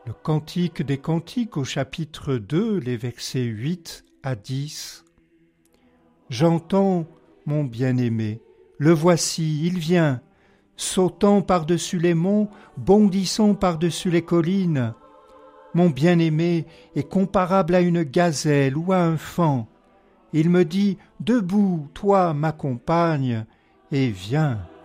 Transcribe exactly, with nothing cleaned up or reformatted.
Le Cantique des Cantiques au chapitre deux, les versets huit à dix. J'entends mon bien-aimé, le voici, il vient, sautant par-dessus les monts, bondissant par-dessus les collines. Mon bien-aimé est comparable à une gazelle ou à un faon. Il me dit, debout, toi, ma compagne, et viens.